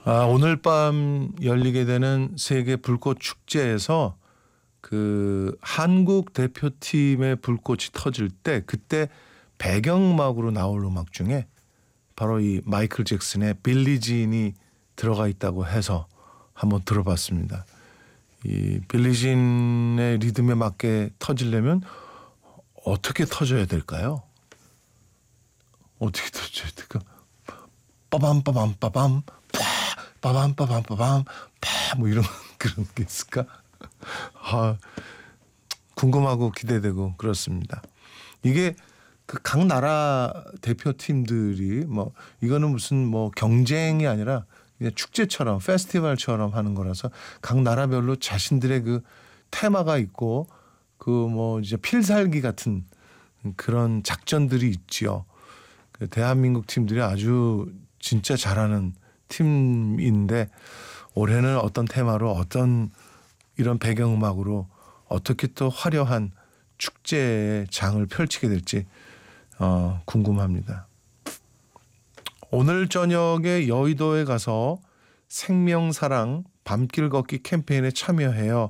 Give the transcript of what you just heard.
오늘 밤 열리게 되는 세계 불꽃 축제에서 그 한국 대표팀의 불꽃이 터질 때 그때 배경음악으로 나올 음악 중에 바로 이 마이클 잭슨의 빌리진이 들어가 있다고 해서 한번 들어봤습니다. 이 빌리진의 리듬에 맞게 터지려면 어떻게 터져야 될까요? 어떻게 터져야 될까? 빠밤 빠밤 빠밤 빠밤 빠밤 빠밤 뭐 이런 그런 게 있을까? 궁금하고 기대되고 그렇습니다. 이게 그 각 나라 대표팀들이 뭐 이거는 무슨 뭐 경쟁이 아니라 그냥 축제처럼 페스티벌처럼 하는 거라서 각 나라별로 자신들의 그 테마가 있고 그 뭐 이제 필살기 같은 그런 작전들이 있지요. 그 대한민국 팀들이 아주 진짜 잘하는 팀인데 올해는 어떤 테마로 어떤 이런 배경음악으로 어떻게 또 화려한 축제의 장을 펼치게 될지 궁금합니다. 오늘 저녁에 여의도에 가서 생명사랑 밤길 걷기 캠페인에 참여해요.